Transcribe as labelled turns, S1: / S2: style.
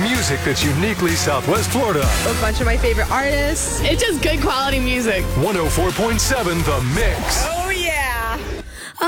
S1: music that's uniquely Southwest Florida.
S2: A bunch of my favorite artists.
S3: It's just good quality music.
S1: 104.7 The Mix.